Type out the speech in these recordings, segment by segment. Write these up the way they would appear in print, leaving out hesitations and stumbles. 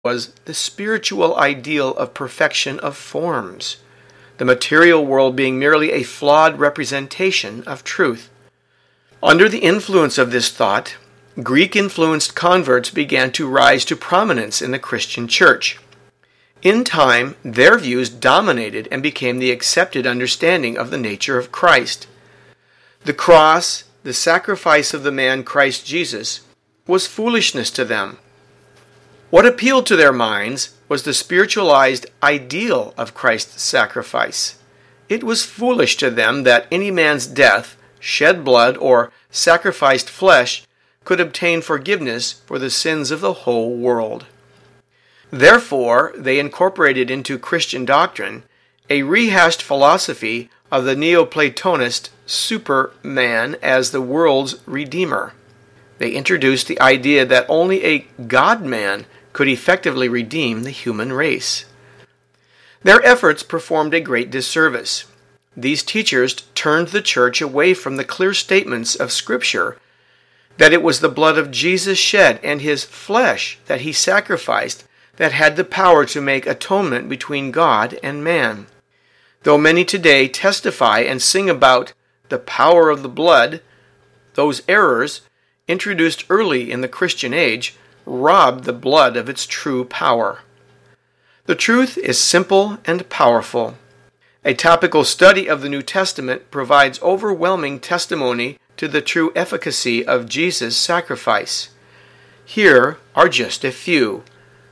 was the spiritual ideal of perfection of forms, the material world being merely a flawed representation of truth. Under the influence of this thought, Greek-influenced converts began to rise to prominence in the Christian church. In time, their views dominated and became the accepted understanding of the nature of Christ. The cross, the sacrifice of the man Christ Jesus, was foolishness to them. What appealed to their minds was the spiritualized ideal of Christ's sacrifice. It was foolish to them that any man's death, shed blood, or sacrificed flesh could obtain forgiveness for the sins of the whole world. Therefore, they incorporated into Christian doctrine a rehashed philosophy of the Neoplatonist Superman as the world's redeemer. They introduced the idea that only a God-man could effectively redeem the human race. Their efforts performed a great disservice. These teachers turned the church away from the clear statements of Scripture that it was the blood of Jesus shed and his flesh that he sacrificed that had the power to make atonement between God and man. Though many today testify and sing about the power of the blood, those errors, introduced early in the Christian age, robbed the blood of its true power. The truth is simple and powerful. A topical study of the New Testament provides overwhelming testimony to the true efficacy of Jesus' sacrifice. Here are just a few.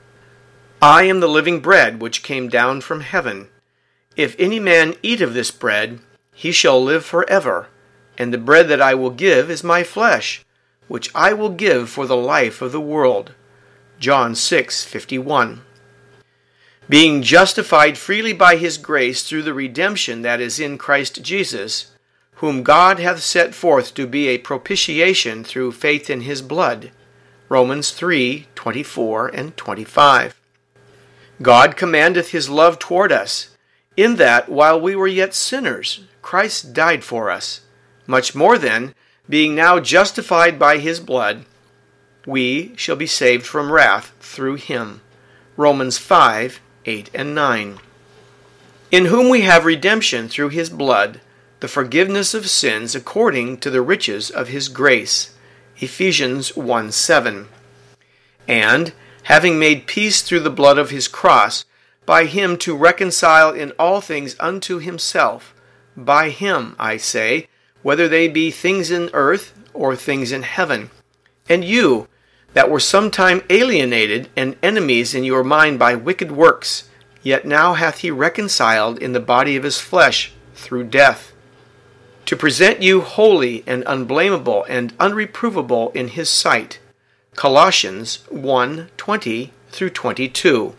I am the living bread which came down from heaven. If any man eat of this bread, he shall live forever. And the bread that I will give is my flesh, which I will give for the life of the world. John 6:51. Being justified freely by his grace through the redemption that is in Christ Jesus, whom God hath set forth to be a propitiation through faith in his blood. Romans 3:24 and 25. God commandeth his love toward us, in that while we were yet sinners, Christ died for us. Much more then, being now justified by his blood, we shall be saved from wrath through him. Romans 5:8 and 9. In whom we have redemption through his blood, the forgiveness of sins according to the riches of his grace. Ephesians 1:7. And, having made peace through the blood of his cross, by him to reconcile in all things unto himself, by him, I say, whether they be things in earth or things in heaven. And you, that were sometime alienated and enemies in your mind by wicked works, yet now hath he reconciled in the body of his flesh through death, to present you holy and unblameable and unreprovable in his sight. Colossians 1:20 through 22.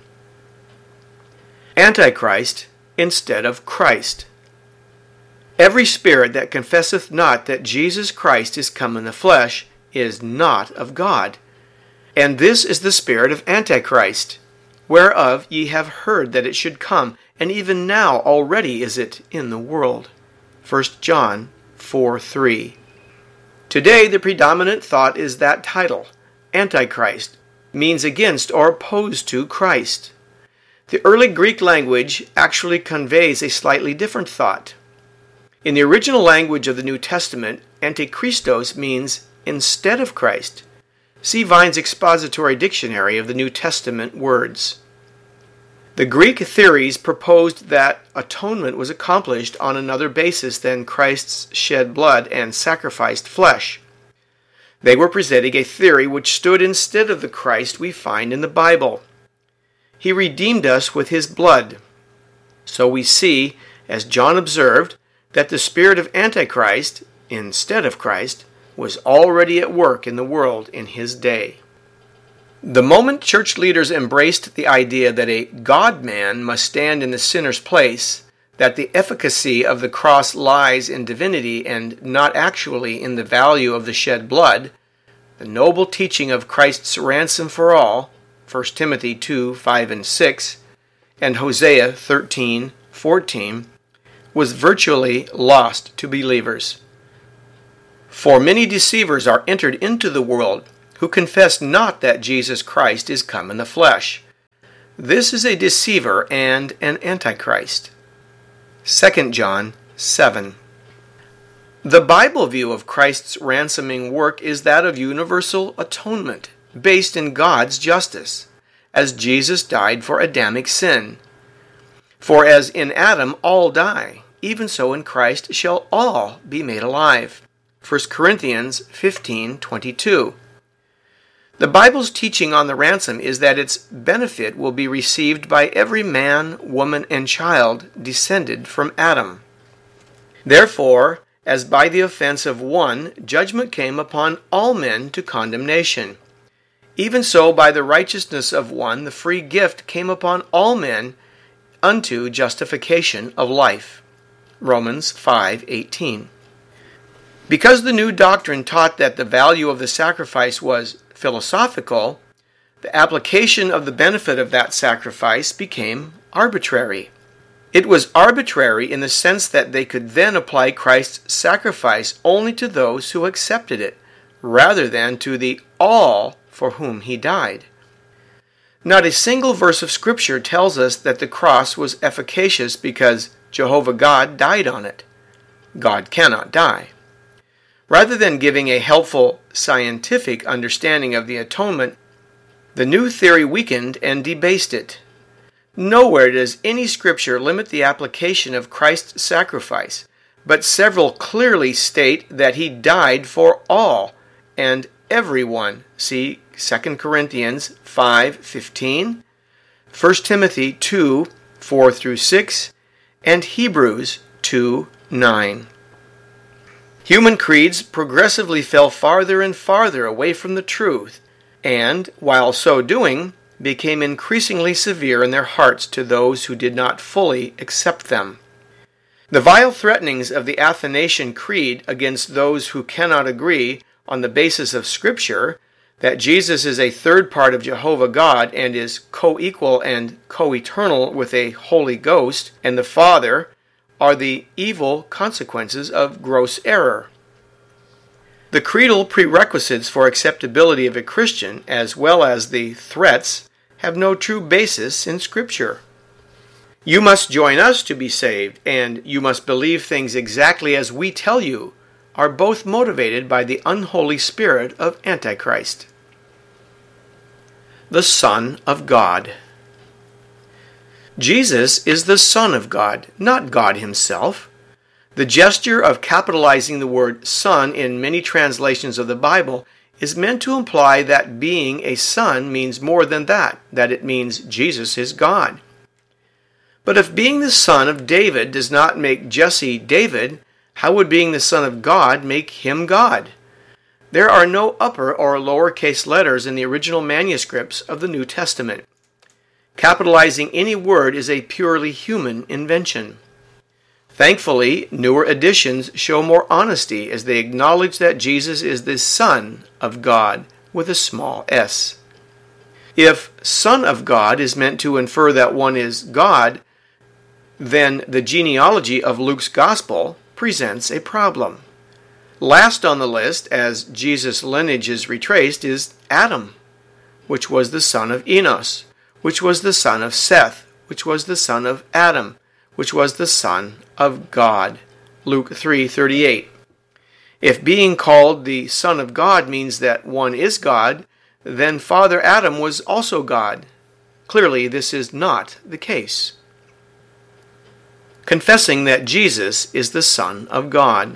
Antichrist instead of Christ. Every spirit that confesseth not that Jesus Christ is come in the flesh is not of God. And this is the spirit of Antichrist, whereof ye have heard that it should come, and even now already is it in the world. 1 John 4:3. Today the predominant thought is that title, Antichrist, means against or opposed to Christ. The early Greek language actually conveys a slightly different thought. In the original language of the New Testament, Antichristos means instead of Christ. See Vine's Expository Dictionary of the New Testament words. The Greek theories proposed that atonement was accomplished on another basis than Christ's shed blood and sacrificed flesh. They were presenting a theory which stood instead of the Christ we find in the Bible. He redeemed us with his blood. So we see, as John observed, that the spirit of Antichrist, instead of Christ, was already at work in the world in his day. The moment church leaders embraced the idea that a God-man must stand in the sinner's place, that the efficacy of the cross lies in divinity and not actually in the value of the shed blood, the noble teaching of Christ's ransom for all, 1 Timothy 2:5 and 6, and Hosea 13:14, was virtually lost to believers. For many deceivers are entered into the world, who confess not that Jesus Christ is come in the flesh. This is a deceiver and an antichrist. 2 John 7. The Bible view of Christ's ransoming work is that of universal atonement, based in God's justice, as Jesus died for Adamic sin. For as in Adam all die, even so in Christ shall all be made alive. 1 Corinthians 15:22. The Bible's teaching on the ransom is that its benefit will be received by every man, woman, and child descended from Adam. Therefore, as by the offense of one, judgment came upon all men to condemnation, even so by the righteousness of one, the free gift came upon all men unto justification of life. Romans 5:18. Because the new doctrine taught that the value of the sacrifice was philosophical, the application of the benefit of that sacrifice became arbitrary. It was arbitrary in the sense that they could then apply Christ's sacrifice only to those who accepted it, rather than to the all for whom he died. Not a single verse of Scripture tells us that the cross was efficacious because Jehovah God died on it. God cannot die. Rather than giving a helpful scientific understanding of the atonement, the new theory weakened and debased it. Nowhere does any Scripture limit the application of Christ's sacrifice, but several clearly state that he died for all and everyone. See 2 Corinthians 5:15, 1 Timothy 2:4-6, and Hebrews 2:9. Human creeds progressively fell farther and farther away from the truth, and, while so doing, became increasingly severe in their hearts to those who did not fully accept them. The vile threatenings of the Athanasian Creed against those who cannot agree on the basis of Scripture that Jesus is a third part of Jehovah God and is co-equal and co-eternal with a Holy Ghost and the Father are the evil consequences of gross error. The creedal prerequisites for acceptability of a Christian, as well as the threats, have no true basis in Scripture. You must join us to be saved, and you must believe things exactly as we tell you, are both motivated by the unholy spirit of Antichrist. The Son of God. Jesus is the Son of God, not God himself. The gesture of capitalizing the word Son in many translations of the Bible is meant to imply that being a son means more than that it means Jesus is God. But if being the son of David does not make Jesse David, how would being the Son of God make him God? There are no upper or lowercase letters in the original manuscripts of the New Testament. Capitalizing any word is a purely human invention. Thankfully, newer editions show more honesty as they acknowledge that Jesus is the Son of God with a small s. If Son of God is meant to infer that one is God, then the genealogy of Luke's Gospel presents a problem. Last on the list, as Jesus' lineage is retraced, is Adam, which was the son of Enos, which was the son of Seth, which was the son of Adam, which was the Son of God. Luke 3:38. If being called the Son of God means that one is God, then Father Adam was also God. Clearly, this is not the case. Confessing that Jesus is the Son of God.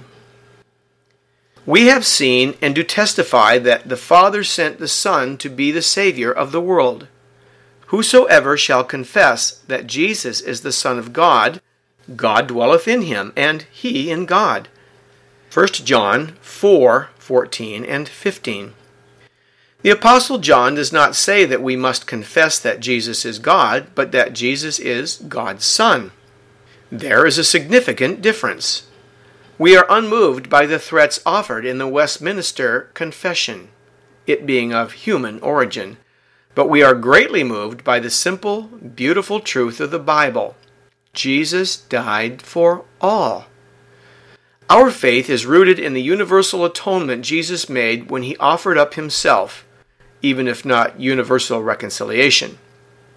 We have seen and do testify that the Father sent the Son to be the Savior of the world. Whosoever shall confess that Jesus is the Son of God, God dwelleth in him, and he in God. 1 John 4:14 and 15. The Apostle John does not say that we must confess that Jesus is God, but that Jesus is God's Son. There is a significant difference. We are unmoved by the threats offered in the Westminster Confession, it being of human origin, but we are greatly moved by the simple, beautiful truth of the Bible. Jesus died for all. Our faith is rooted in the universal atonement Jesus made when he offered up himself, even if not universal reconciliation.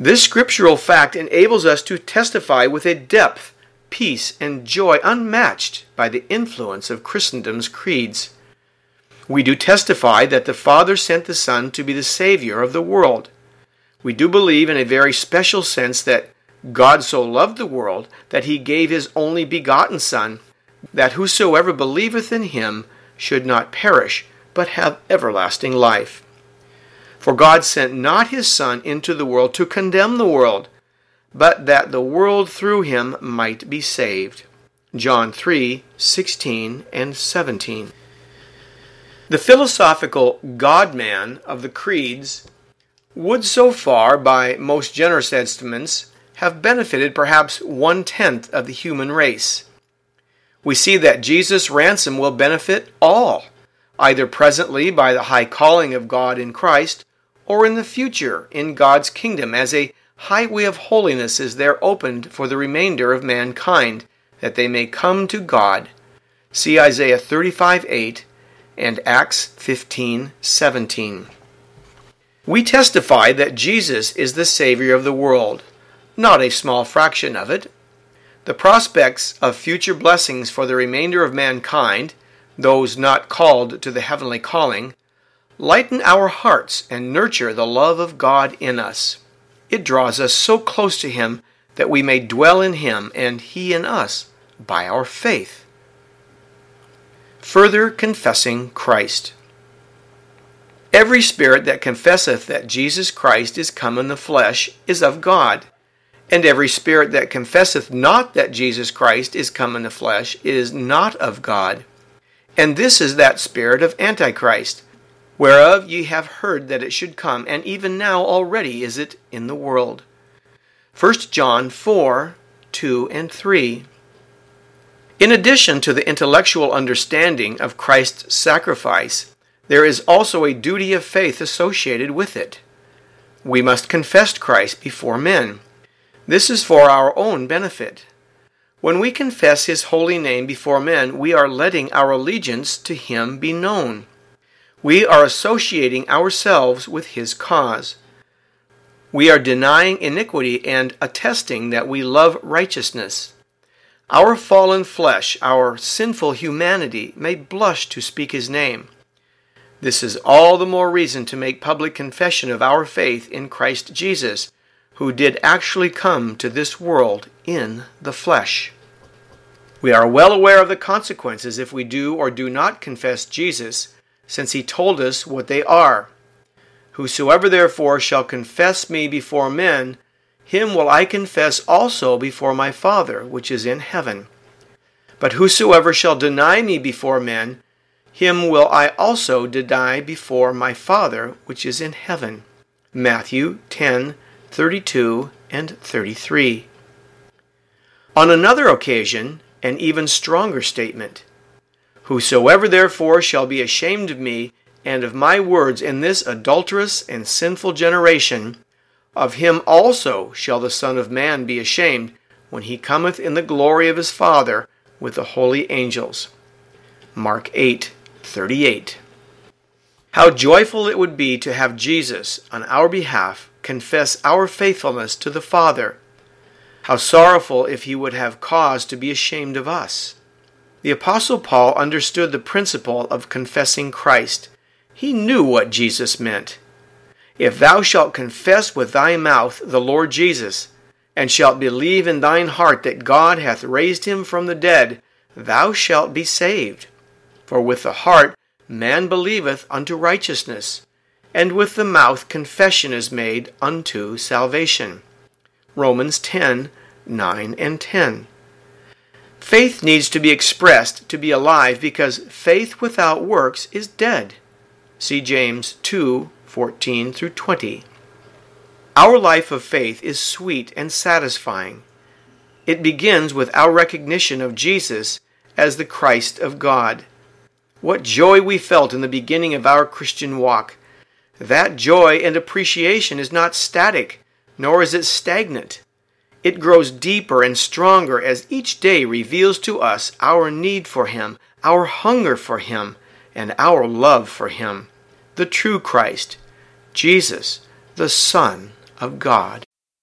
This scriptural fact enables us to testify with a depth, peace, and joy unmatched by the influence of Christendom's creeds. We do testify that the Father sent the Son to be the Savior of the world. We do believe in a very special sense that God so loved the world that he gave his only begotten Son, that whosoever believeth in him should not perish, but have everlasting life. For God sent not his Son into the world to condemn the world, but that the world through him might be saved. John 3:16 and 17. The philosophical God-man of the creeds would so far, by most generous estimates, have benefited perhaps 1/10 of the human race. We see that Jesus' ransom will benefit all, either presently by the high calling of God in Christ, or in the future in God's kingdom as a highway of holiness is there opened for the remainder of mankind, that they may come to God. See Isaiah 35:8 and Acts 15:17. We testify that Jesus is the Savior of the world, not a small fraction of it. The prospects of future blessings for the remainder of mankind, those not called to the heavenly calling, lighten our hearts and nurture the love of God in us. It draws us so close to him that we may dwell in him and he in us by our faith. Further confessing Christ. Every spirit that confesseth that Jesus Christ is come in the flesh is of God, and every spirit that confesseth not that Jesus Christ is come in the flesh is not of God. And this is that spirit of Antichrist, whereof ye have heard that it should come, and even now already is it in the world. 1 John 4:2 and 3. In addition to the intellectual understanding of Christ's sacrifice, there is also a duty of faith associated with it. We must confess Christ before men. This is for our own benefit. When we confess his holy name before men, we are letting our allegiance to him be known. We are associating ourselves with his cause. We are denying iniquity and attesting that we love righteousness. Our fallen flesh, our sinful humanity, may blush to speak his name. This is all the more reason to make public confession of our faith in Christ Jesus, who did actually come to this world in the flesh. We are well aware of the consequences if we do or do not confess Jesus, since he told us what they are. Whosoever therefore shall confess me before men, him will I confess also before my Father which is in heaven. But whosoever shall deny me before men, him will I also deny before my Father which is in heaven. Matthew 10:32 and 33. On another occasion, an even stronger statement. Whosoever therefore shall be ashamed of me and of my words in this adulterous and sinful generation, of him also shall the Son of Man be ashamed when he cometh in the glory of his Father with the holy angels. Mark 8:38. How joyful it would be to have Jesus, on our behalf, confess our faithfulness to the Father. How sorrowful if he would have cause to be ashamed of us. The Apostle Paul understood the principle of confessing Christ. He knew what Jesus meant. If thou shalt confess with thy mouth the Lord Jesus, and shalt believe in thine heart that God hath raised him from the dead, thou shalt be saved. For with the heart man believeth unto righteousness, and with the mouth confession is made unto salvation. Romans 10:9 and 10. Faith needs to be expressed to be alive because faith without works is dead. See James 2:14 through 20. Our life of faith is sweet and satisfying. It begins with our recognition of Jesus as the Christ of God. What joy we felt in the beginning of our Christian walk. That joy and appreciation is not static, nor is it stagnant. It grows deeper and stronger as each day reveals to us our need for him, our hunger for him, and our love for him, the true Christ, Jesus, the Son of God.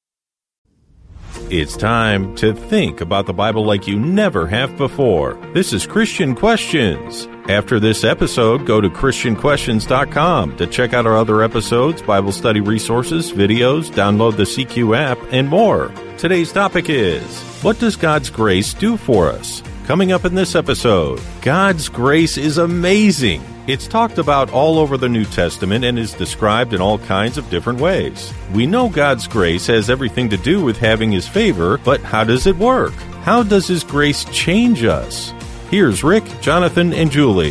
It's time to think about the Bible like you never have before. This is Christian Questions. After this episode, go to ChristianQuestions.com to check out our other episodes, Bible study resources, videos, download the CQ app, and more. Today's topic is, what does God's grace do for us? Coming up in this episode, God's grace is amazing. It's talked about all over the New Testament and is described in all kinds of different ways. We know God's grace has everything to do with having His favor, but how does it work? How does His grace change us? Here's Rick, Jonathan, and Julie.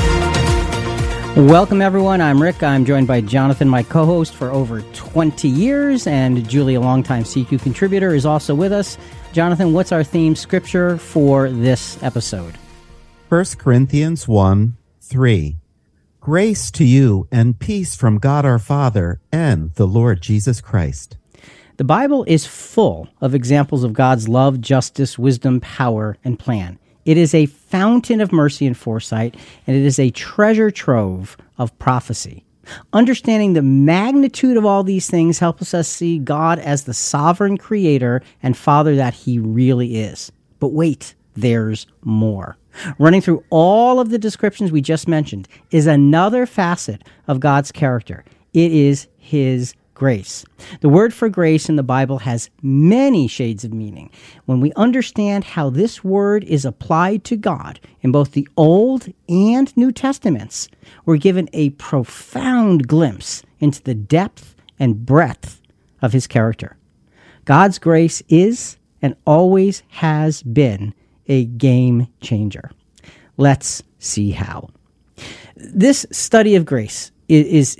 Welcome, everyone. I'm Rick. I'm joined by Jonathan, my co-host for over 20 years, and Julie, a longtime CQ contributor, is also with us. Jonathan, what's our theme scripture for this episode? 1 Corinthians 1:3. Grace to you and peace from God our Father and the Lord Jesus Christ. The Bible is full of examples of God's love, justice, wisdom, power, and plan. It is a fountain of mercy and foresight, and it is a treasure trove of prophecy. Understanding the magnitude of all these things helps us see God as the sovereign creator and father that He really is. But wait, there's more. Running through all of the descriptions we just mentioned is another facet of God's character. It is His grace. The word for grace in the Bible has many shades of meaning. When we understand how this word is applied to God in both the Old and New Testaments, we're given a profound glimpse into the depth and breadth of His character. God's grace is and always has been a game changer. Let's see how. This study of grace is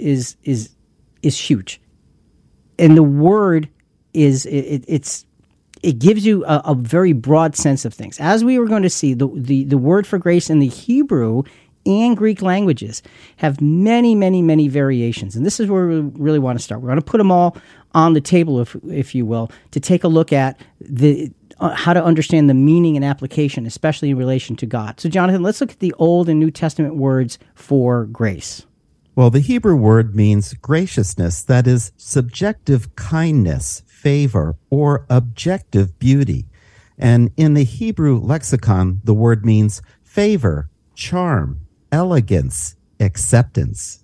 huge. And the word is, it gives you a very broad sense of things. As we were going to see, the word for grace in the Hebrew and Greek languages have many, many, many variations. And this is where we really want to start. We're going to put them all on the table, if you will, to take a look at how to understand the meaning and application, especially in relation to God. So, Jonathan, let's look at the Old and New Testament words for grace. Well, the Hebrew word means graciousness, that is, subjective kindness, favor, or objective beauty. And in the Hebrew lexicon, the word means favor, charm, elegance, acceptance.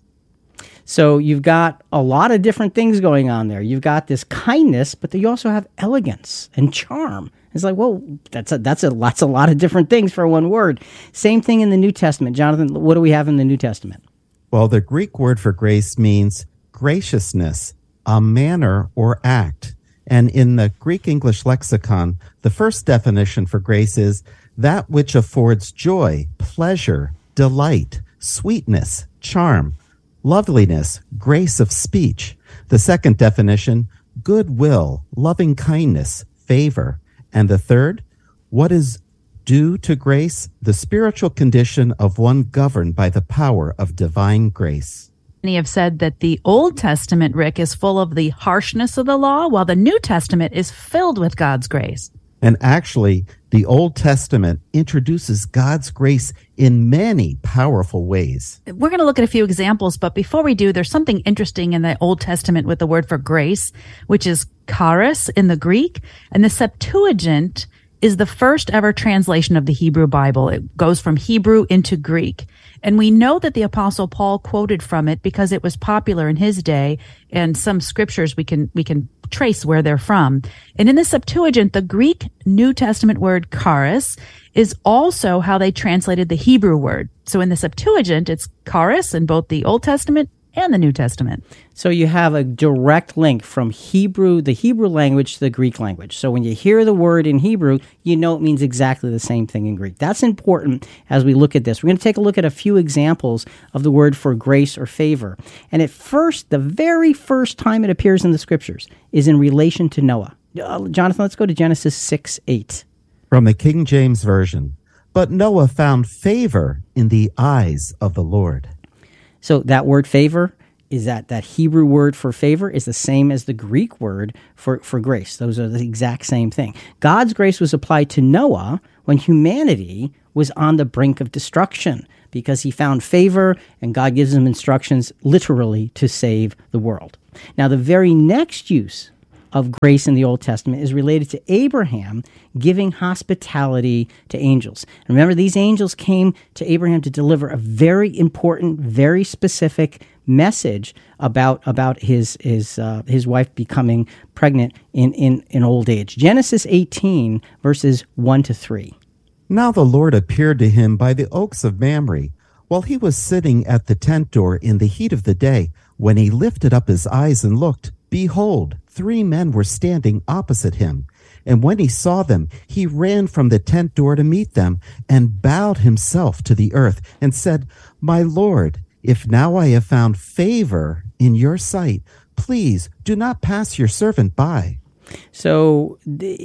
So you've got a lot of different things going on there. You've got this kindness, but you also have elegance and charm. It's like, well, that's a lot of different things for one word. Same thing in the New Testament. Jonathan, what do we have in the New Testament? Well, the Greek word for grace means graciousness, a manner or act. And in the Greek English lexicon, the first definition for grace is that which affords joy, pleasure, delight, sweetness, charm, loveliness, grace of speech. The second definition, goodwill, loving kindness, favor. And the third, what is due to grace, the spiritual condition of one governed by the power of divine grace. Many have said that the Old Testament, Rick, is full of the harshness of the law, while the New Testament is filled with God's grace. And actually, the Old Testament introduces God's grace in many powerful ways. We're going to look at a few examples, but before we do, there's something interesting in the Old Testament with the word for grace, which is charis in the Greek, and the Septuagint is the first ever translation of the Hebrew Bible. It goes from Hebrew into Greek. And we know that the Apostle Paul quoted from it because it was popular in his day, and some scriptures we can trace where they're from. And in the Septuagint, the Greek New Testament word charis is also how they translated the Hebrew word. So in the Septuagint, it's charis in both the Old Testament and the New Testament. So you have a direct link from the Hebrew language to the Greek language. So when you hear the word in Hebrew, you know it means exactly the same thing in Greek. That's important as we look at this. We're going to take a look at a few examples of the word for grace or favor. And at first, the very first time it appears in the scriptures is in relation to Noah. Jonathan, let's go to Genesis 6:8. From the King James Version. But Noah found favor in the eyes of the Lord. So that word favor is that Hebrew word for favor is the same as the Greek word for grace. Those are the exact same thing. God's grace was applied to Noah when humanity was on the brink of destruction because he found favor and God gives him instructions literally to save the world. Now, the very next use of grace in the Old Testament is related to Abraham giving hospitality to angels. And remember, these angels came to Abraham to deliver a very important, very specific message about his wife becoming pregnant in old age. Genesis 18, verses 1-3. Now the Lord appeared to him by the oaks of Mamre, while he was sitting at the tent door in the heat of the day. When he lifted up his eyes and looked, behold, 3 men were standing opposite him. And when he saw them, he ran from the tent door to meet them, and bowed himself to the earth, and said, My Lord, if now I have found favor in your sight, please do not pass your servant by. So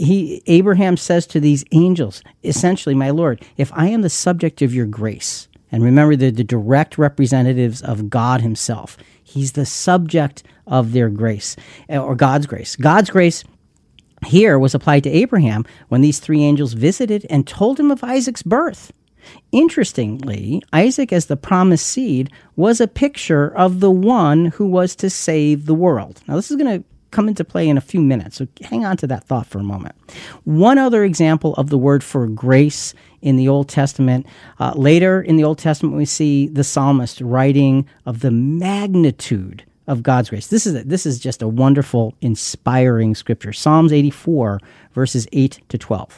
Abraham says to these angels, essentially, my Lord, if I am the subject of your grace, and remember the direct representatives of God himself, he's the subject of their grace, or God's grace. God's grace here was applied to Abraham when these 3 angels visited and told him of Isaac's birth. Interestingly, Isaac as the promised seed was a picture of the one who was to save the world. Now, this is going to come into play in a few minutes, so hang on to that thought for a moment. One other example of the word for grace in the Old Testament, later in the Old Testament we see the psalmist writing of the magnitude of God's grace. This is just a wonderful, inspiring scripture. Psalms 84, verses 8-12.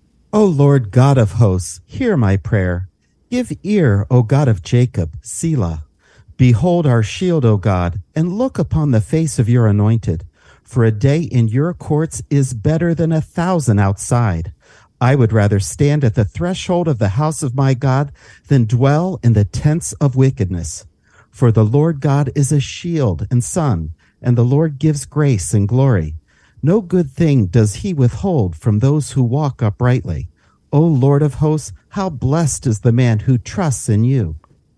O Lord God of hosts, hear my prayer. Give ear, O God of Jacob, Selah. Behold our shield, O God, and look upon the face of your anointed. For a day in your courts is better than 1,000 outside. I would rather stand at the threshold of the house of my God than dwell in the tents of wickedness. For the Lord God is a shield and sun, and the Lord gives grace and glory. No good thing does he withhold from those who walk uprightly. O Lord of hosts, how blessed is the man who trusts in you.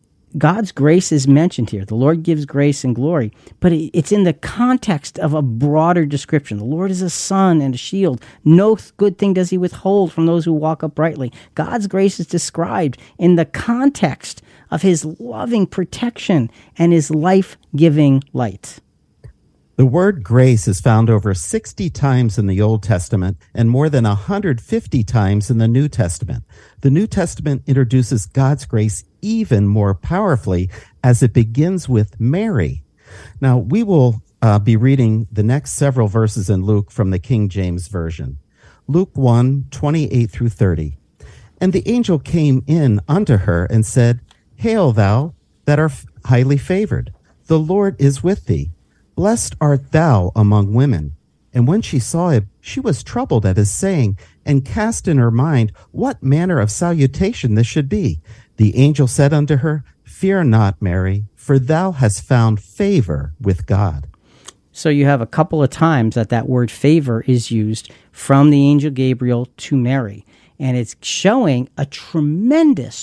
God's grace is mentioned here. The Lord gives grace and glory, but it's in the context of a broader description. The Lord is a sun and a shield. No good thing does he withhold from those who walk uprightly. God's grace is described in the context of his loving protection and his life-giving light. The word grace is found over 60 times in the Old Testament and more than 150 times in the New Testament. The New Testament introduces God's grace even more powerfully as it begins with Mary. Now, we will be reading the next several verses in Luke from the King James Version. Luke 1:28-30. And the angel came in unto her and said, Hail thou that art highly favored, the Lord is with thee. Blessed art thou among women. And when she saw it, she was troubled at his saying, and cast in her mind what manner of salutation this should be. The angel said unto her, Fear not, Mary, for thou hast found favor with God. So you have a couple of times that word favor is used from the angel Gabriel to Mary. And it's showing a tremendous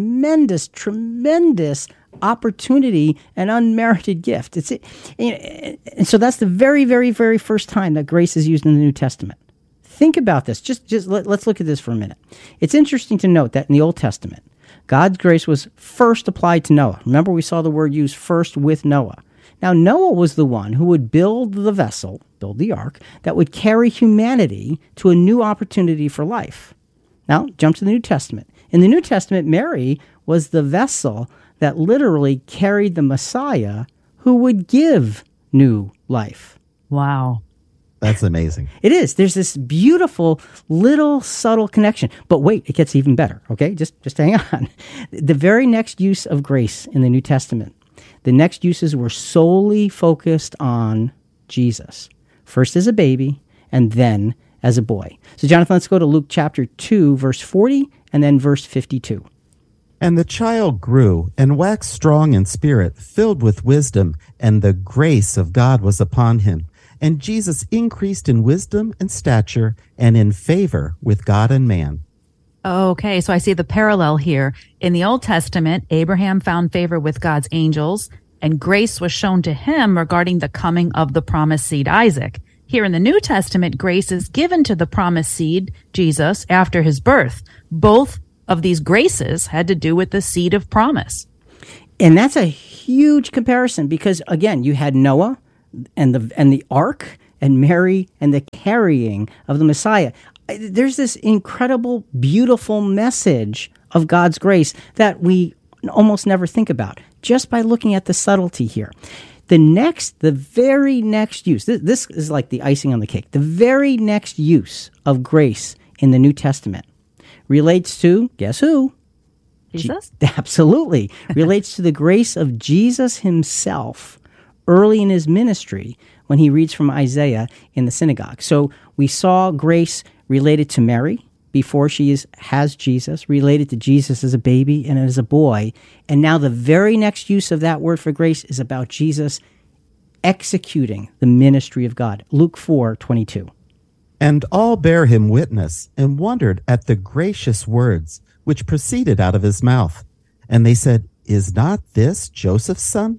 opportunity and unmerited gift. And so that's the very, very, very first time that grace is used in the New Testament. Think about this. Let's look at this for a minute. It's interesting to note that in the Old Testament, God's grace was first applied to Noah. Remember, we saw the word used first with Noah. Now, Noah was the one who would build the vessel, build the ark, that would carry humanity to a new opportunity for life. Now, jump to the New Testament. In the New Testament, Mary was the vessel that literally carried the Messiah who would give new life. Wow. That's amazing. It is. There's this beautiful little subtle connection. But wait, it gets even better, okay? Just hang on. The very next use of grace in the New Testament, the next uses were solely focused on Jesus. First as a baby, and then as a boy. So, Jonathan, let's go to Luke chapter 2, verse 40, and then verse 52. And the child grew and waxed strong in spirit, filled with wisdom, and the grace of God was upon him. And Jesus increased in wisdom and stature and in favor with God and man. Okay, so I see the parallel here. In the Old Testament, Abraham found favor with God's angels, and grace was shown to him regarding the coming of the promised seed, Isaac. Here in the New Testament, grace is given to the promised seed, Jesus, after his birth. Both of these graces had to do with the seed of promise. And that's a huge comparison because, again, you had Noah and the ark, and Mary and the carrying of the Messiah. There's this incredible, beautiful message of God's grace that we almost never think about just by looking at the subtlety here. The very next use, this is like the icing on the cake. The very next use of grace in the New Testament relates to, guess who? Jesus? Absolutely. Relates to the grace of Jesus himself early in his ministry when he reads from Isaiah in the synagogue. So we saw grace related to Mary before she has Jesus, related to Jesus as a baby and as a boy. And now the very next use of that word for grace is about Jesus executing the ministry of God. Luke 4:22. And all bare him witness, and wondered at the gracious words which proceeded out of his mouth. And they said, Is not this Joseph's son?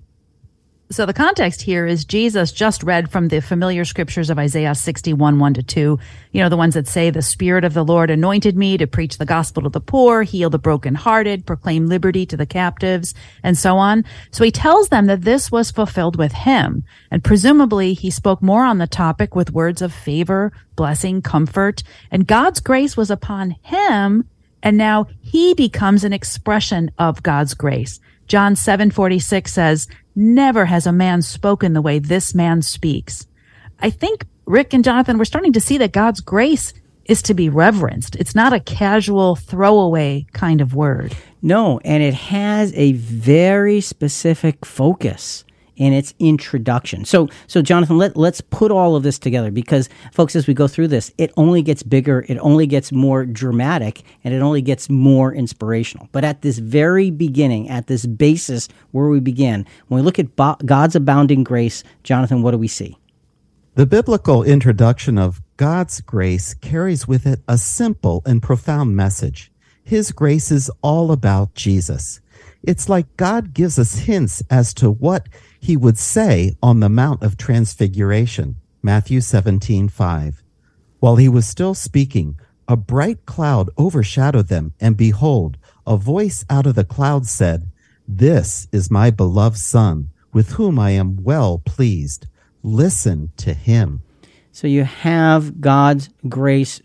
So the context here is Jesus just read from the familiar scriptures of Isaiah 61, 1-2. You know, the ones that say, the Spirit of the Lord anointed me to preach the gospel to the poor, heal the brokenhearted, proclaim liberty to the captives, and so on. So he tells them that this was fulfilled with him. And presumably he spoke more on the topic with words of favor, blessing, comfort. And God's grace was upon him. And now he becomes an expression of God's grace. John 7:46 says, never has a man spoken the way this man speaks. I think, Rick and Jonathan, we're starting to see that God's grace is to be reverenced. It's not a casual throwaway kind of word. No, and it has a very specific focus in its introduction. So Jonathan, let's put all of this together because, folks, as we go through this, it only gets bigger, it only gets more dramatic, and it only gets more inspirational. But at this very beginning, at this basis where we begin, when we look at God's abounding grace, Jonathan, what do we see? The biblical introduction of God's grace carries with it a simple and profound message. His grace is all about Jesus. It's like God gives us hints as to what he would say on the Mount of Transfiguration, Matthew 17:5. While he was still speaking, a bright cloud overshadowed them, and behold, a voice out of the cloud said, This is my beloved Son, with whom I am well pleased. Listen to him. So you have God's grace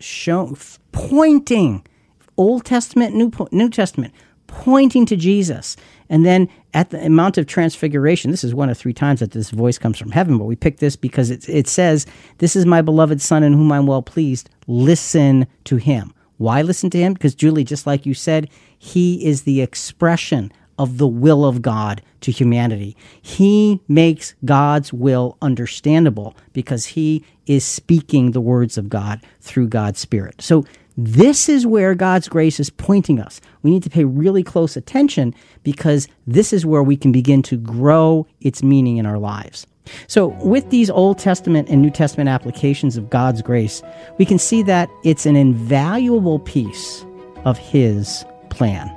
pointing, Old Testament, New Testament, pointing to Jesus. And then at the Mount of Transfiguration, this is one of three times that this voice comes from heaven, but we picked this because it says, This is my beloved Son in whom I'm well pleased. Listen to him. Why listen to him? Because, Julie, just like you said, he is the expression of the will of God to humanity. He makes God's will understandable because he is speaking the words of God through God's Spirit. So this is where God's grace is pointing us. We need to pay really close attention because this is where we can begin to grow its meaning in our lives. So with these Old Testament and New Testament applications of God's grace, we can see that it's an invaluable piece of his plan.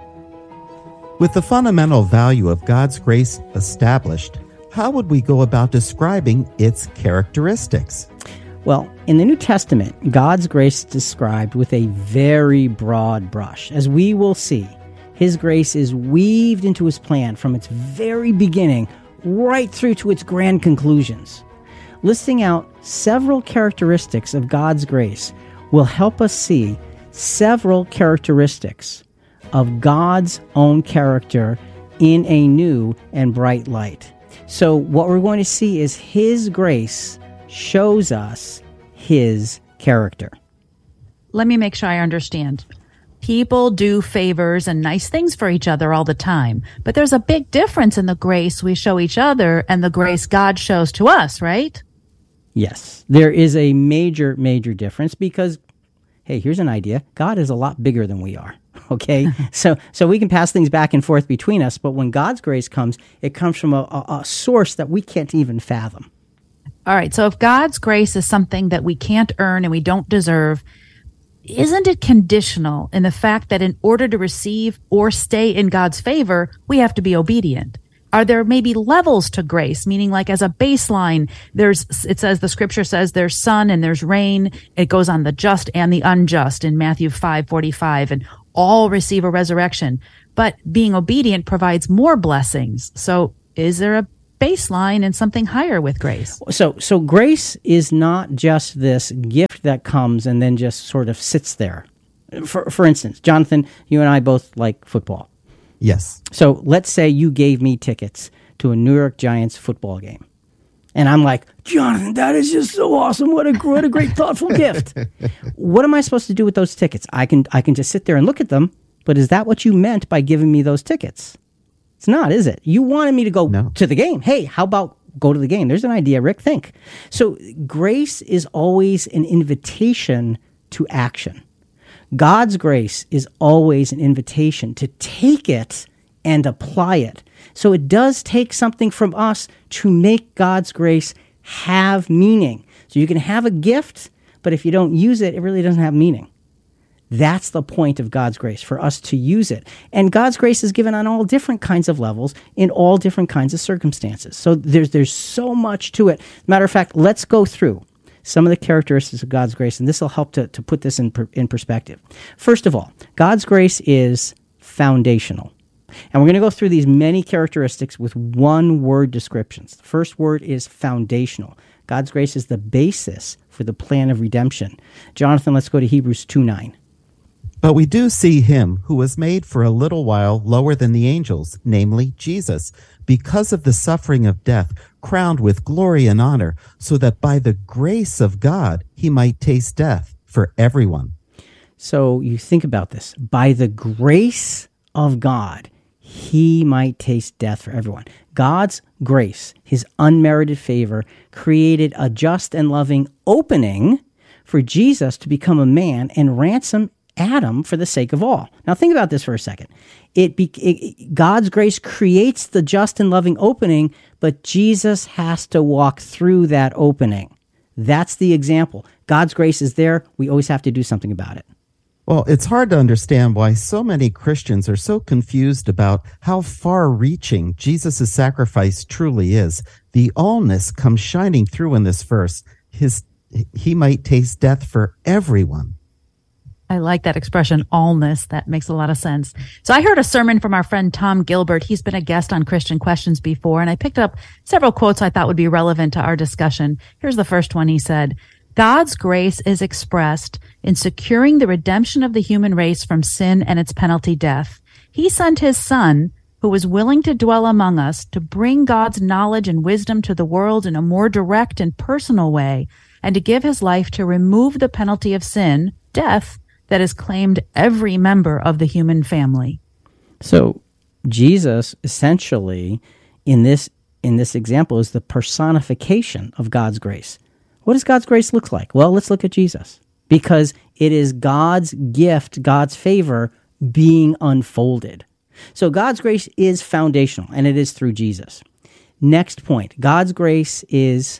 With the fundamental value of God's grace established, how would we go about describing its characteristics? Well, in the New Testament, God's grace is described with a very broad brush. As we will see, his grace is weaved into his plan from its very beginning right through to its grand conclusions. Listing out several characteristics of God's grace will help us see several characteristics of God's own character in a new and bright light. So what we're going to see is his grace shows us his character. Let me make sure I understand. People do favors and nice things for each other all the time, but there's a big difference in the grace we show each other and the grace God shows to us, right? Yes, there is a major, major difference because, hey, here's an idea. God is a lot bigger than we are. Okay, so we can pass things back and forth between us, but when God's grace comes, it comes from a source that we can't even fathom. All right, so if God's grace is something that we can't earn and we don't deserve, isn't it conditional in the fact that in order to receive or stay in God's favor, we have to be obedient? Are there maybe levels to grace, meaning like as a baseline, the scripture says there's sun and there's rain. It goes on the just and the unjust in Matthew 5:45, and all receive a resurrection. But being obedient provides more blessings. So is there a baseline and something higher with grace. So grace is not just this gift that comes and then just sort of sits there. For instance, Jonathan, you and I both like football. Yes. So let's say you gave me tickets to a New York Giants football game. And I'm like, Jonathan, that is just so awesome. What a great thoughtful gift. What am I supposed to do with those tickets? I can just sit there and look at them, but is that what you meant by giving me those tickets? It's not, is it? You wanted me to go to the game. Hey, how about go to the game? There's an idea, Rick. Think. So grace is always an invitation to action. God's grace is always an invitation to take it and apply it. So it does take something from us to make God's grace have meaning. So you can have a gift, but if you don't use it, it really doesn't have meaning. That's the point of God's grace, for us to use it. And God's grace is given on all different kinds of levels, in all different kinds of circumstances. So there's so much to it. Matter of fact, let's go through some of the characteristics of God's grace, and this will help to put this in perspective. First of all, God's grace is foundational. And we're going to go through these many characteristics with one-word descriptions. The first word is foundational. God's grace is the basis for the plan of redemption. Jonathan, let's go to Hebrews 2:9. But we do see him who was made for a little while lower than the angels, namely Jesus, because of the suffering of death, crowned with glory and honor, so that by the grace of God he might taste death for everyone. So you think about this. By the grace of God, he might taste death for everyone. God's grace, his unmerited favor, created a just and loving opening for Jesus to become a man and ransom Adam for the sake of all. Now think about this for a second. God's grace creates the just and loving opening, but Jesus has to walk through that opening. That's the example. God's grace is there. We always have to do something about it. Well, it's hard to understand why so many Christians are so confused about how far-reaching Jesus' sacrifice truly is. The allness comes shining through in this verse. He might taste death for everyone. I like that expression, allness. That makes a lot of sense. So I heard a sermon from our friend Tom Gilbert. He's been a guest on Christian Questions before, and I picked up several quotes I thought would be relevant to our discussion. Here's the first one. He said, God's grace is expressed in securing the redemption of the human race from sin and its penalty, death. He sent his Son, who was willing to dwell among us, to bring God's knowledge and wisdom to the world in a more direct and personal way, and to give his life to remove the penalty of sin, death, that has claimed every member of the human family. So Jesus, essentially, in this example, is the personification of God's grace. What does God's grace look like? Well, let's look at Jesus, because it is God's gift, God's favor being unfolded. So God's grace is foundational, and it is through Jesus. Next point, God's grace is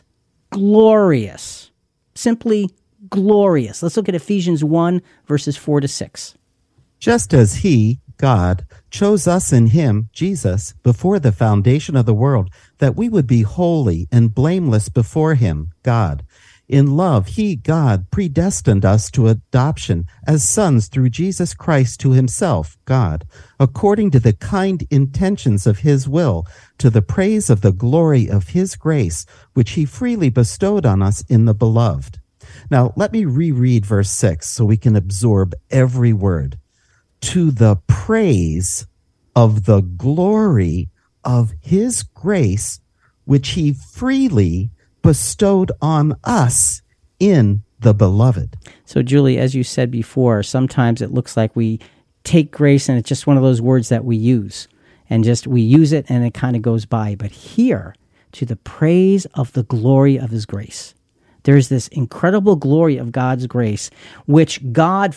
glorious, simply glorious. Let's look at Ephesians 1, verses 4-6. Just as he, God, chose us in him, Jesus, before the foundation of the world, that we would be holy and blameless before him, God. In love, he, God, predestined us to adoption as sons through Jesus Christ to himself, God, according to the kind intentions of his will, to the praise of the glory of his grace, which he freely bestowed on us in the beloved. Now, let me reread verse 6 so we can absorb every word. To the praise of the glory of his grace, which he freely bestowed on us in the beloved. So, Julie, as you said before, sometimes it looks like we take grace and it's just one of those words that we use. And just we use it and it kind of goes by. But here, to the praise of the glory of his grace. There's this incredible glory of God's grace, which God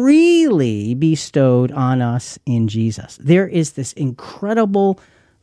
freely bestowed on us in Jesus. There is this incredible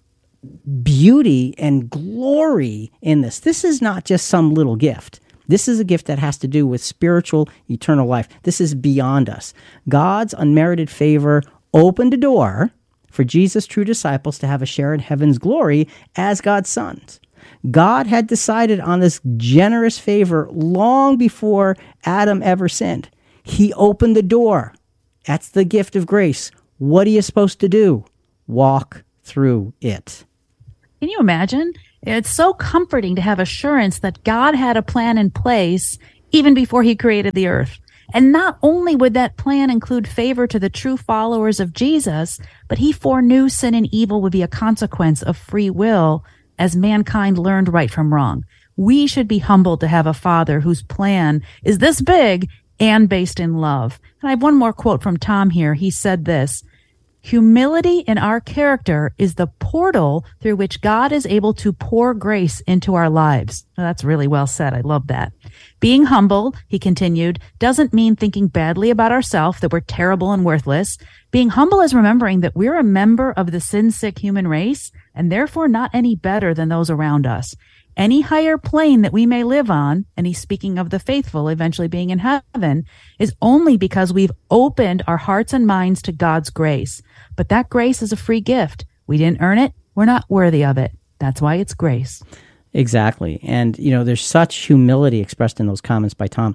beauty and glory in this. This is not just some little gift. This is a gift that has to do with spiritual, eternal life. This is beyond us. God's unmerited favor opened a door for Jesus' true disciples to have a share in heaven's glory as God's sons. God had decided on this generous favor long before Adam ever sinned. He opened the door. That's the gift of grace. What are you supposed to do? Walk through it. Can you imagine It's so comforting to have assurance that God had a plan in place even before he created the earth. And not only would that plan include favor to the true followers of Jesus, but he foreknew sin and evil would be a consequence of free will as mankind learned right from wrong. We should be humbled to have a Father whose plan is this big and based in love. And I have one more quote from Tom here. He said this: "Humility in our character is the portal through which God is able to pour grace into our lives." Well, that's really well said. I love that. "Being humble," he continued, "doesn't mean thinking badly about ourselves, that we're terrible and worthless. Being humble is remembering that we're a member of the sin-sick human race and therefore not any better than those around us. Any higher plane that we may live on," and he's speaking of the faithful eventually being in heaven, "is only because we've opened our hearts and minds to God's grace. But that grace is a free gift. We didn't earn it. We're not worthy of it. That's why it's grace." Exactly. And, there's such humility expressed in those comments by Tom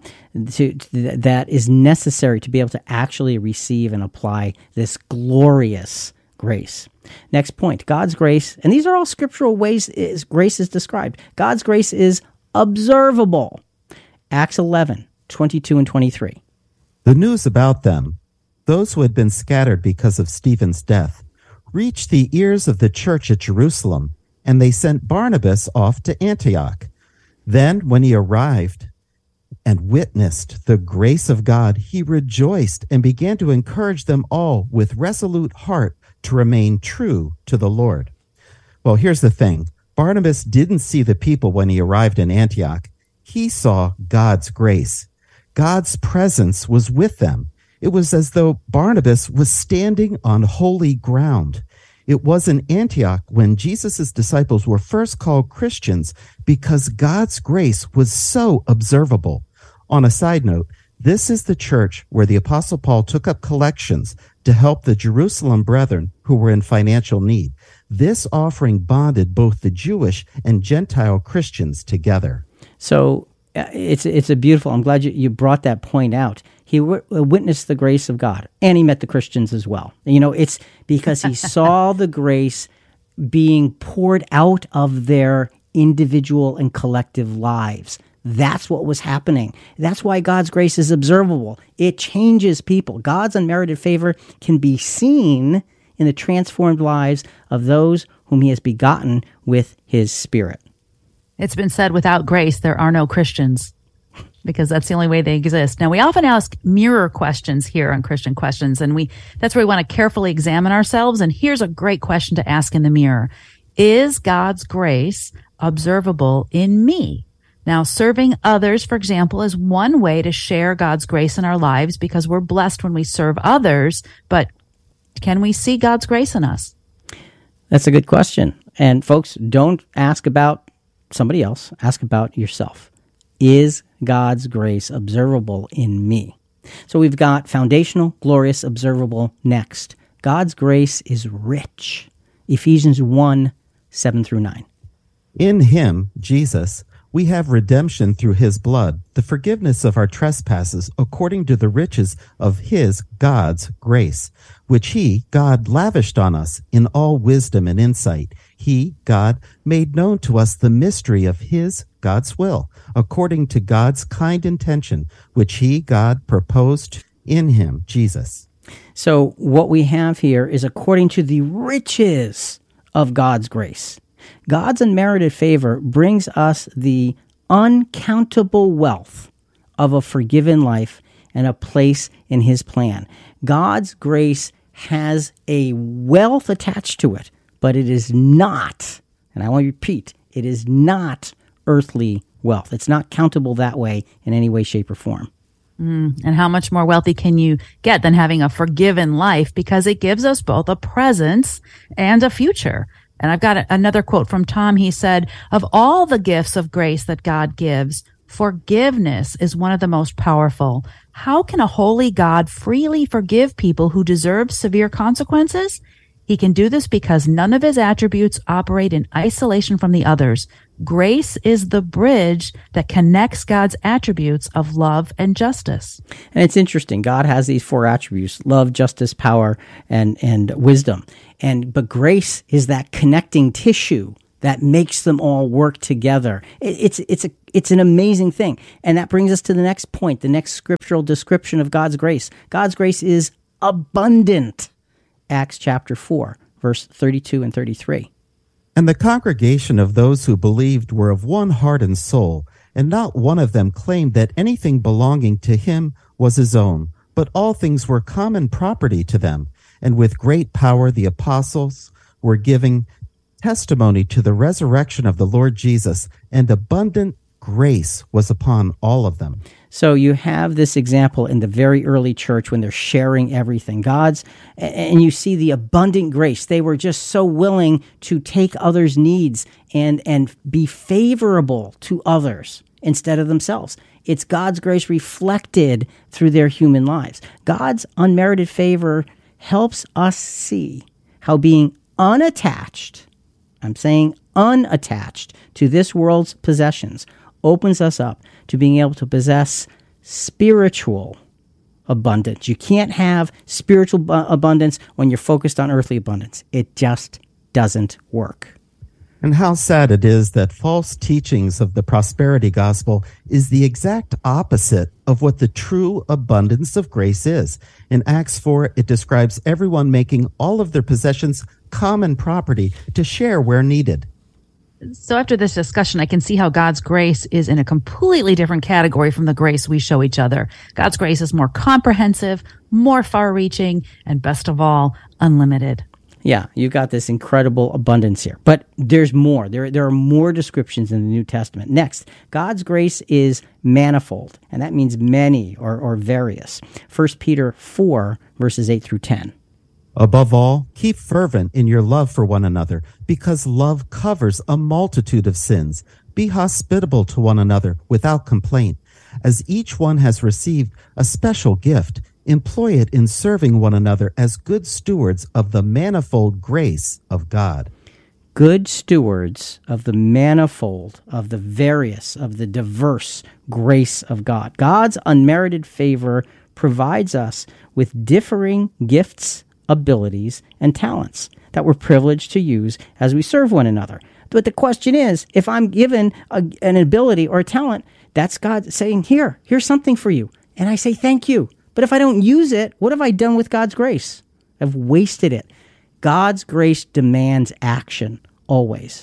that is necessary to be able to actually receive and apply this glorious grace. Next point, God's grace, and these are all scriptural ways grace is described. God's grace is observable. Acts 11:22 and 23. The news about them, those who had been scattered because of Stephen's death, reached the ears of the church at Jerusalem, and they sent Barnabas off to Antioch. Then, when he arrived and witnessed the grace of God, he rejoiced and began to encourage them all with resolute heart to remain true to the Lord. Well, here's the thing. Barnabas didn't see the people when he arrived in Antioch. He saw God's grace. God's presence was with them. It was as though Barnabas was standing on holy ground. It was in Antioch when Jesus' disciples were first called Christians because God's grace was so observable. On a side note, this is the church where the Apostle Paul took up collections to help the Jerusalem brethren who were in financial need. This offering bonded both the Jewish and Gentile Christians together. So it's a beautiful, I'm glad you brought that point out. He witnessed the grace of God, and he met the Christians as well. It's because he saw the grace being poured out of their individual and collective lives. That's what was happening. That's why God's grace is observable. It changes people. God's unmerited favor can be seen in the transformed lives of those whom he has begotten with his Spirit. It's been said, without grace, there are no Christians, because that's the only way they exist. Now, we often ask mirror questions here on Christian Questions, and that's where we want to carefully examine ourselves. And here's a great question to ask in the mirror. Is God's grace observable in me? Now, serving others, for example, is one way to share God's grace in our lives because we're blessed when we serve others. But can we see God's grace in us? That's a good question. And folks, don't ask about somebody else. Ask about yourself. Is God's grace observable in me? So we've got foundational, glorious, observable next. God's grace is rich. Ephesians 1:7-9. In him, Jesus, we have redemption through his blood, the forgiveness of our trespasses according to the riches of his, God's, grace, which he, God, lavished on us in all wisdom and insight. He, God, made known to us the mystery of his, God's will, according to God's kind intention, which he, God, proposed in him, Jesus. So what we have here is according to the riches of God's grace. God's unmerited favor brings us the uncountable wealth of a forgiven life and a place in his plan. God's grace has a wealth attached to it, but it is not, and I want to repeat, it is not earthly wealth. It's not countable that way in any way, shape, or form. And how much more wealthy can you get than having a forgiven life? Because it gives us both a presence and a future. And I've got another quote from Tom. He said, "Of all the gifts of grace that God gives, forgiveness is one of the most powerful. How can a holy God freely forgive people who deserve severe consequences? He can do this because none of his attributes operate in isolation from the others. Grace is the bridge that connects God's attributes of love and justice." And it's interesting. God has these four attributes: love, justice, power, and wisdom. But grace is that connecting tissue that makes them all work together. It's an amazing thing. And that brings us to the next point, the next scriptural description of God's grace. God's grace is abundant. Acts chapter 4, verse 32 and 33. And the congregation of those who believed were of one heart and soul, and not one of them claimed that anything belonging to him was his own, but all things were common property to them. And with great power the apostles were giving testimony to the resurrection of the Lord Jesus, and abundant grace was upon all of them. So you have this example in the very early church when they're sharing everything. And you see the abundant grace. They were just so willing to take others' needs and be favorable to others instead of themselves. It's God's grace reflected through their human lives. God's unmerited favor helps us see how being unattached, I'm saying unattached to this world's possessions, opens us up to being able to possess spiritual abundance. You can't have spiritual abundance when you're focused on earthly abundance. It just doesn't work. And how sad it is that false teachings of the prosperity gospel is the exact opposite of what the true abundance of grace is. In Acts 4, it describes everyone making all of their possessions common property to share where needed. So after this discussion, I can see how God's grace is in a completely different category from the grace we show each other. God's grace is more comprehensive, more far-reaching, and best of all, unlimited. Yeah, you've got this incredible abundance here. But there's more. There are more descriptions in the New Testament. Next, God's grace is manifold, and that means many or various. 1 Peter 4, verses 8 through 10. Above all, keep fervent in your love for one another, because love covers a multitude of sins. Be hospitable to one another without complaint. As each one has received a special gift, employ it in serving one another as good stewards of the manifold grace of God. Good stewards of the manifold, of the various, of the diverse grace of God. God's unmerited favor provides us with differing gifts, abilities, and talents that we're privileged to use as we serve one another. But the question is, if I'm given an ability or a talent, that's God saying, here's something for you. And I say, thank you. But if I don't use it, what have I done with God's grace? I've wasted it. God's grace demands action, always.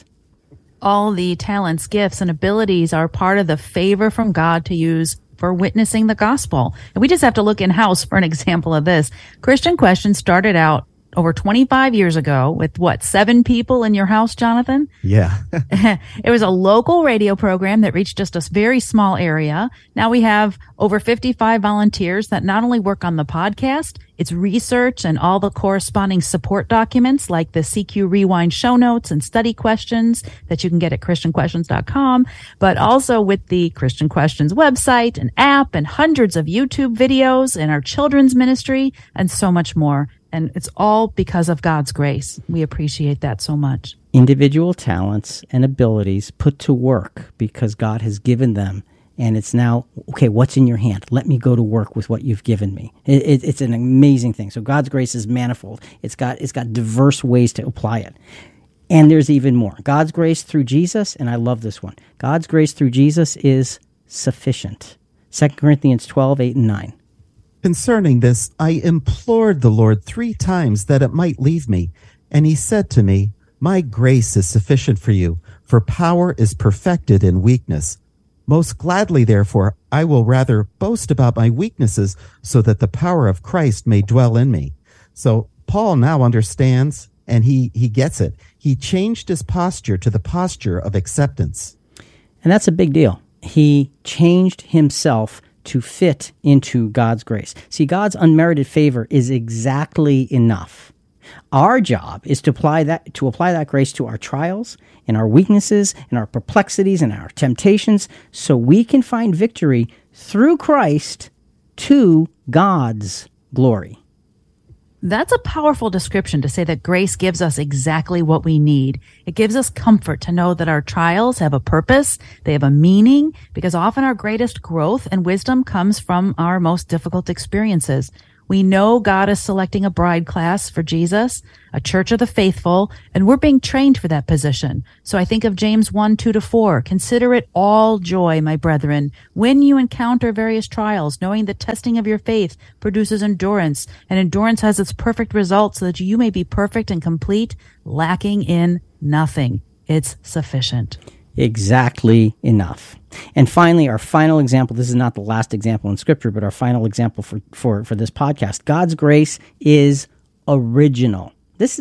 All the talents, gifts, and abilities are part of the favor from God to use for witnessing the gospel. And we just have to look in-house for an example of this. Christian Questions started out over 25 years ago with 7 people in your house, Jonathan? Yeah. It was a local radio program that reached just a very small area. Now we have over 55 volunteers that not only work on the podcast, it's research and all the corresponding support documents like the CQ Rewind show notes and study questions that you can get at ChristianQuestions.com, but also with the Christian Questions website, an app, and hundreds of YouTube videos, and our children's ministry, and so much more. And it's all because of God's grace. We appreciate that so much. Individual talents and abilities put to work because God has given them. And it's now, okay, what's in your hand? Let me go to work with what you've given me. It's an amazing thing. So God's grace is manifold. It's got diverse ways to apply it. And there's even more. God's grace through Jesus, and I love this one. God's grace through Jesus is sufficient. 2 Corinthians 12, 8 and 9. Concerning this, I implored the Lord 3 times that it might leave me. And he said to me, my grace is sufficient for you, for power is perfected in weakness. Most gladly, therefore, I will rather boast about my weaknesses so that the power of Christ may dwell in me. So Paul now understands, and he gets it. He changed his posture to the posture of acceptance. And that's a big deal. He changed himself to fit into God's grace. See, God's unmerited favor is exactly enough. Our job is to apply that grace to our trials and our weaknesses and our perplexities and our temptations so we can find victory through Christ to God's glory. That's a powerful description to say that grace gives us exactly what we need. It gives us comfort to know that our trials have a purpose, they have a meaning, because often our greatest growth and wisdom comes from our most difficult experiences. We know God is selecting a bride class for Jesus, a church of the faithful, and we're being trained for that position. So I think of James 1:2-4. Consider it all joy, my brethren, when you encounter various trials, knowing the testing of your faith produces endurance, and endurance has its perfect result so that you may be perfect and complete, lacking in nothing. It's sufficient. Exactly enough. And finally, our final example, this is not the last example in Scripture, but our final example for this podcast. God's grace is original. This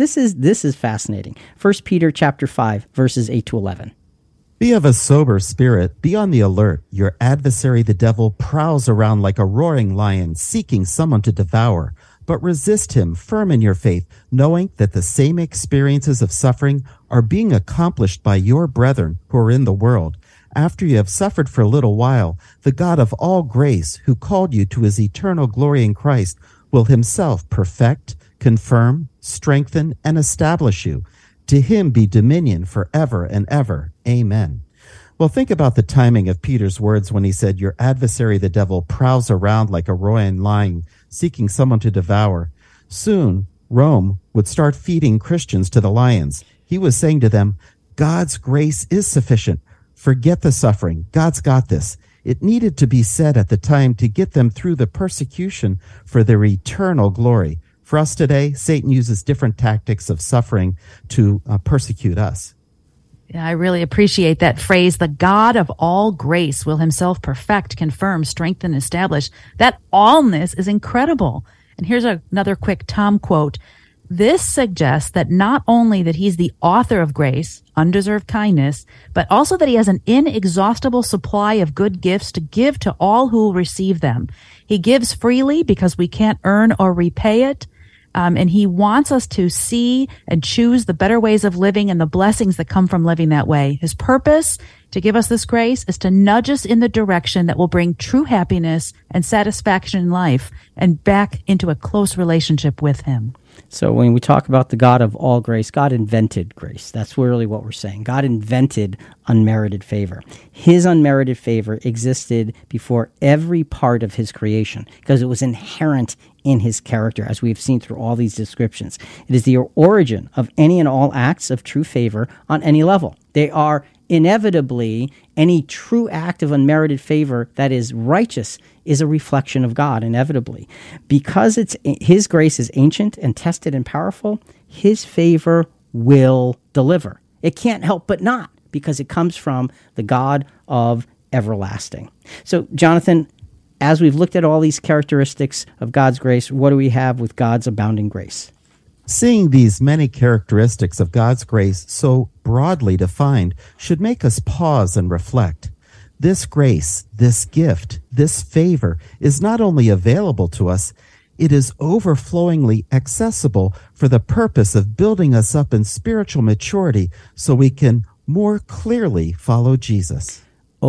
is fascinating. 1 Peter chapter 5, verses 8-11. Be of a sober spirit, be on the alert. Your adversary, the devil, prowls around like a roaring lion, seeking someone to devour. But resist him, firm in your faith, knowing that the same experiences of suffering are being accomplished by your brethren who are in the world. After you have suffered for a little while, the God of all grace, who called you to his eternal glory in Christ, will himself perfect, confirm, strengthen, and establish you. To him be dominion forever and ever. Amen. Well, think about the timing of Peter's words when he said, your adversary, the devil, prowls around like a roaring lion, seeking someone to devour. Soon, Rome would start feeding Christians to the lions. He was saying to them, God's grace is sufficient. Forget the suffering. God's got this. It needed to be said at the time to get them through the persecution for their eternal glory. For us today, Satan uses different tactics of suffering to persecute us. Yeah, I really appreciate that phrase. The God of all grace will himself perfect, confirm, strengthen, establish. That allness is incredible. And here's another quick Tom quote. This suggests that not only that he's the author of grace, undeserved kindness, but also that he has an inexhaustible supply of good gifts to give to all who will receive them. He gives freely because we can't earn or repay it. And he wants us to see and choose the better ways of living and the blessings that come from living that way. His purpose to give us this grace is to nudge us in the direction that will bring true happiness and satisfaction in life and back into a close relationship with him. So when we talk about the God of all grace, God invented grace. That's really what we're saying. God invented unmerited favor. His unmerited favor existed before every part of his creation because it was inherent in his character, as we've seen through all these descriptions. It is the origin of any and all acts of true favor on any level. They are inevitably any true act of unmerited favor that is righteous is a reflection of God, inevitably. Because his grace is ancient and tested and powerful, his favor will deliver. It can't help but not, because it comes from the God of everlasting. So, Jonathan, as we've looked at all these characteristics of God's grace, what do we have with God's abounding grace? Seeing these many characteristics of God's grace so broadly defined should make us pause and reflect. This grace, this gift, this favor is not only available to us, it is overflowingly accessible for the purpose of building us up in spiritual maturity so we can more clearly follow Jesus.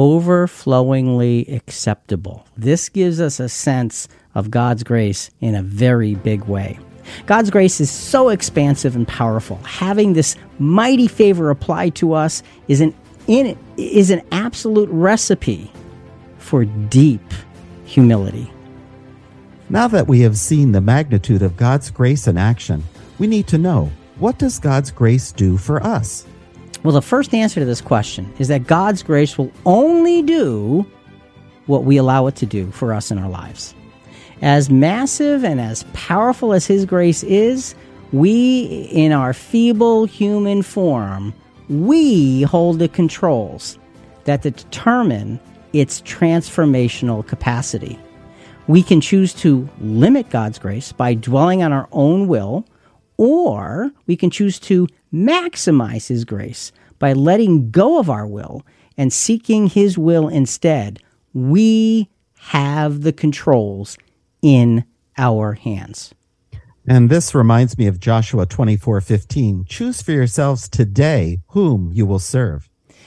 Overflowingly acceptable. This gives us a sense of God's grace in a very big way. God's grace is so expansive and powerful. Having this mighty favor applied to us is an absolute recipe for deep humility. Now that we have seen the magnitude of God's grace in action, we need to know, what does God's grace do for us? Well, the first answer to this question is that God's grace will only do what we allow it to do for us in our lives. As massive and as powerful as his grace is, we, in our feeble human form, we hold the controls that determine its transformational capacity. We can choose to limit God's grace by dwelling on our own will, or we can choose to maximize his grace by letting go of our will and seeking his will instead. We have the controls in our hands. And this reminds me of Joshua 24:15. Choose for yourselves today whom you will serve.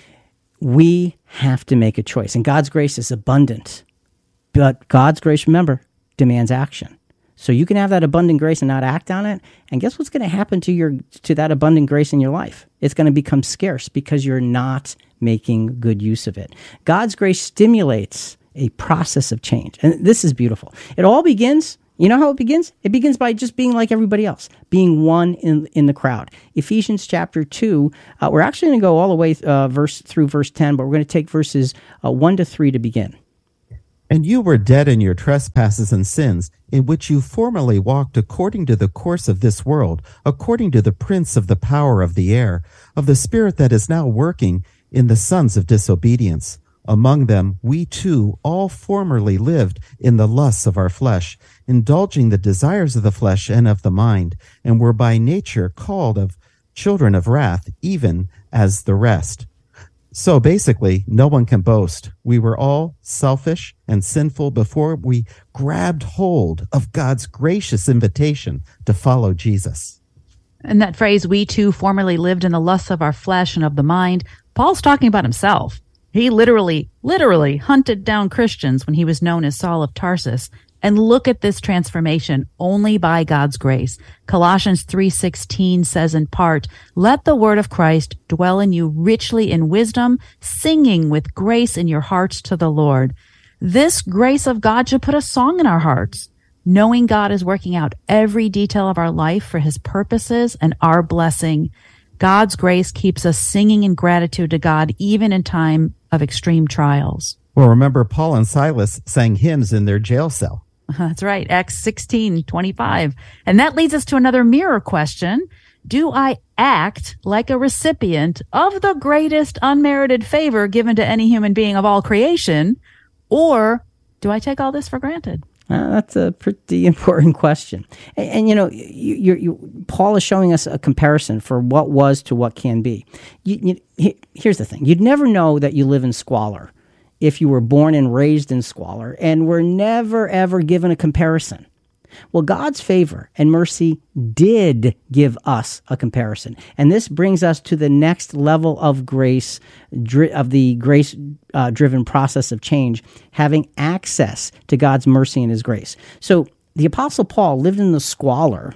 We have to make a choice, and God's grace is abundant. But God's grace, remember, demands action. So you can have that abundant grace and not act on it, and guess what's going to happen to that abundant grace in your life? It's going to become scarce because you're not making good use of it. God's grace stimulates a process of change, and this is beautiful. It all begins You know how it begins? It begins by just being like everybody else, being one in the crowd. Ephesians chapter 2, we're actually going to go all the way through verse 10, but we're going to take verses 1 to 3 to begin. And you were dead in your trespasses and sins, in which you formerly walked according to the course of this world, according to the prince of the power of the air, of the spirit that is now working in the sons of disobedience. Among them we too all formerly lived in the lusts of our flesh, indulging the desires of the flesh and of the mind, and were by nature called of children of wrath, even as the rest. So basically, no one can boast. We were all selfish and sinful before we grabbed hold of God's gracious invitation to follow Jesus. And that phrase, we too formerly lived in the lusts of our flesh and of the mind, Paul's talking about himself. He literally hunted down Christians when he was known as Saul of Tarsus. And look at this transformation only by God's grace. Colossians 3:16 says in part, let the word of Christ dwell in you richly in wisdom, singing with grace in your hearts to the Lord. This grace of God should put a song in our hearts, knowing God is working out every detail of our life for his purposes and our blessing. God's grace keeps us singing in gratitude to God, even in time of extreme trials. Well, remember Paul and Silas sang hymns in their jail cell. That's right, Acts 16:25. And that leads us to another mirror question. Do I act like a recipient of the greatest unmerited favor given to any human being of all creation, or do I take all this for granted? That's a pretty important question. And you know, Paul is showing us a comparison for what was to what can be. Here's the thing. You'd never know that you live in squalor if you were born and raised in squalor and were never, ever given a comparison. Well, God's favor and mercy did give us a comparison. And this brings us to the next level of grace, of the grace-driven process of change, having access to God's mercy and his grace. So the Apostle Paul lived in the squalor,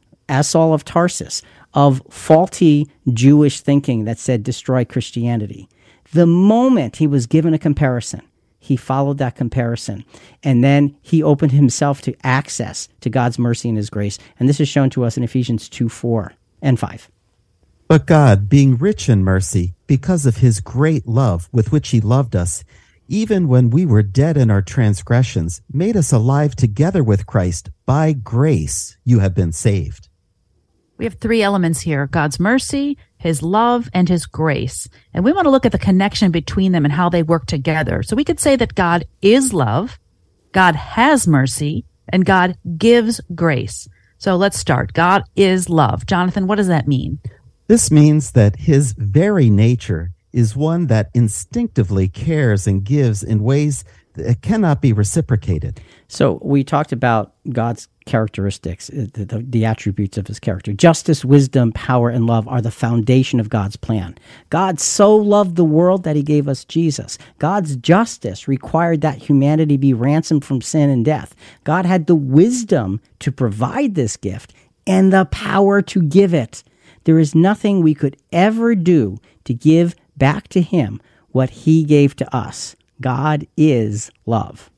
as Saul of Tarsus, of faulty Jewish thinking that said destroy Christianity. The moment he was given a comparison, he followed that comparison, and then he opened himself to access to God's mercy and his grace. And this is shown to us in Ephesians 2:4 and 5. But God, being rich in mercy, because of his great love with which he loved us, even when we were dead in our transgressions, made us alive together with Christ. By grace you have been saved. We have three elements here: God's mercy, his love, and his grace. And we want to look at the connection between them and how they work together. So we could say that God is love, God has mercy, and God gives grace. So let's start. God is love. Jonathan, what does that mean? This means that his very nature is one that instinctively cares and gives in ways that cannot be reciprocated. So we talked about God's characteristics, the attributes of his character. Justice, wisdom, power, and love are the foundation of God's plan. God so loved the world that he gave us Jesus. God's justice required that humanity be ransomed from sin and death. God had the wisdom to provide this gift and the power to give it. There is nothing we could ever do to give back to him what he gave to us. God is love.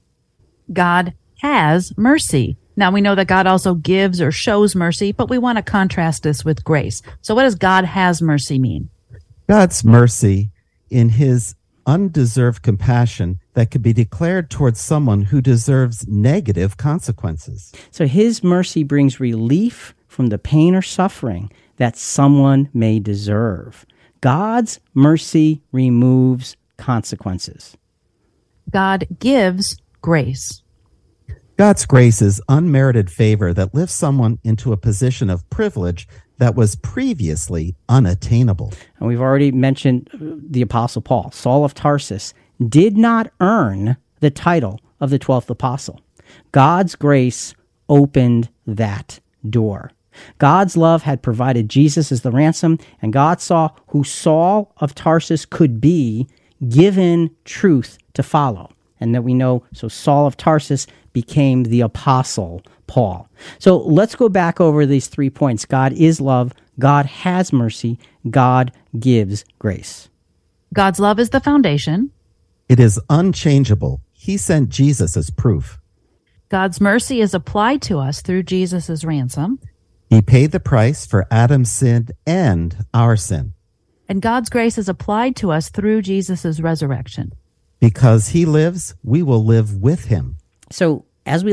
God has mercy. Now, we know that God also gives or shows mercy, but we want to contrast this with grace. So what does God has mercy mean? God's mercy in his undeserved compassion that could be declared towards someone who deserves negative consequences. So his mercy brings relief from the pain or suffering that someone may deserve. God's mercy removes consequences. God gives grace. God's grace is unmerited favor that lifts someone into a position of privilege that was previously unattainable. And we've already mentioned the Apostle Paul. Saul of Tarsus did not earn the title of the 12th apostle. God's grace opened that door. God's love had provided Jesus as the ransom, and God saw who Saul of Tarsus could be, given truth to follow. And that we know, so Saul of Tarsus became the Apostle Paul. So let's go back over these 3 points. God is love, God has mercy, God gives grace. God's love is the foundation. It is unchangeable. He sent Jesus as proof. God's mercy is applied to us through Jesus' ransom. He paid the price for Adam's sin and our sin. And God's grace is applied to us through Jesus' resurrection. Because he lives, we will live with him. So as we